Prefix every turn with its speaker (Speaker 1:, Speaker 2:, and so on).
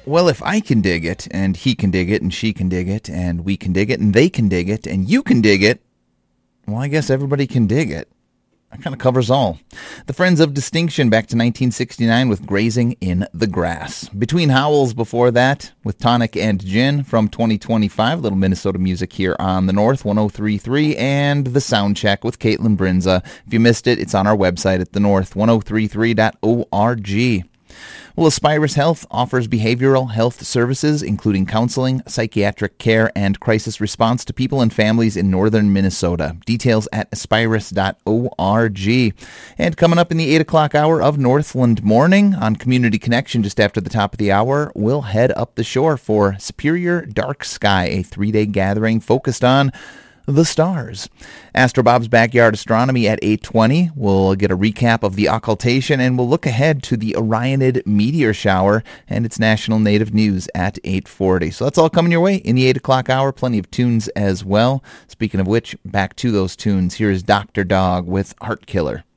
Speaker 1: Well, if I can dig it, and he can dig it, and she can dig it, and we can dig it, and they can dig it, and you can dig it, well, I guess everybody can dig it. That kind of covers all. The Friends of Distinction back to 1969 with Grazing in the Grass. Between Howls before that with Tonic and Gin from 2025. Little Minnesota music here on the North 103.3, and The Sound Check with Caitlin Brinza. If you missed it, it's on our website at thenorth1033.org. Well, Aspirus Health offers behavioral health services, including counseling, psychiatric care, and crisis response to people and families in northern Minnesota. Details at aspirus.org. And coming up in the 8 o'clock hour of Northland Morning on Community Connection just after the top of the hour, we'll head up the shore for Superior Dark Sky, a 3-day gathering focused on the stars. Astrobob's Backyard Astronomy at 8:20. We'll get a recap of the occultation, and we'll look ahead to the Orionid meteor shower and its national native news at 8:40. So that's all coming your way in the 8 o'clock hour. Plenty of tunes as well. Speaking of which, back to those tunes. Here is Dr. Dog with Heart Killer.